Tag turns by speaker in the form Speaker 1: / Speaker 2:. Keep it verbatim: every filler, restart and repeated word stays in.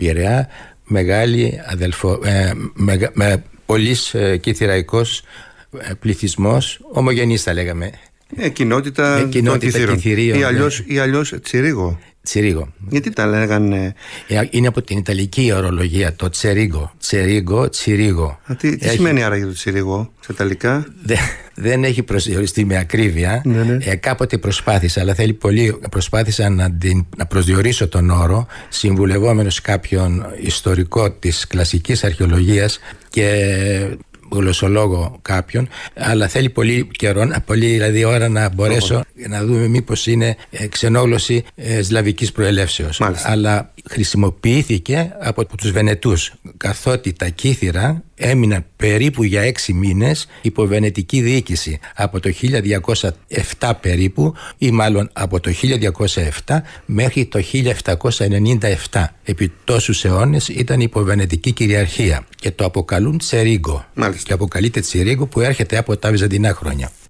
Speaker 1: Πειραιά μεγάλη αδελφο, ε, με, με πολύς ε, κυθυραϊκός ε, πληθυσμός, ομογενής θα λέγαμε.
Speaker 2: Ε, κοινότητα,
Speaker 1: ε, κοινότητα
Speaker 2: των
Speaker 1: κυθυρίων.
Speaker 2: Ή αλλιώς, ή αλλιώς τσιρίγο.
Speaker 1: Τσιρίγο.
Speaker 2: Γιατί τα λέγανε.
Speaker 1: Είναι από την Ιταλική ορολογία το τσερίγκο. Τσερίγκο, τσιρίγο.
Speaker 2: Α, τι τι έχει... σημαίνει άραγε το τσιρίγο σε Ιταλικά?
Speaker 1: Δε, δεν έχει προσδιοριστεί με ακρίβεια.
Speaker 2: Ναι, ναι.
Speaker 1: Ε, κάποτε προσπάθησα, αλλά θέλει πολύ. Προσπάθησα να, την, να προσδιορίσω τον όρο, συμβουλευόμενος κάποιον ιστορικό της κλασικής αρχαιολογίας και γλωσσολόγο κάποιον, αλλά θέλει πολύ καιρό, πολύ δηλαδή ώρα να μπορέσω oh. να δούμε μήπως είναι ε, ξενόγλωση ε, σλαβικής προελεύσεως.
Speaker 2: Μάλιστα.
Speaker 1: Αλλά χρησιμοποιήθηκε από τους Βενετούς, καθότι τα κύθυρα έμειναν περίπου για έξι μήνες υπό βενετική διοίκηση από το χίλια διακόσια επτά περίπου, ή μάλλον από το χίλια διακόσια επτά μέχρι το χίλια επτακόσια ενενήντα επτά. Επί τόσους αιώνες ήταν υπό βενετική κυριαρχία και το αποκαλούν τσερίγκο.
Speaker 2: Μάλιστα.
Speaker 1: Και αποκαλείται τσιρίγκο που έρχεται από τα βυζαντινά χρόνια.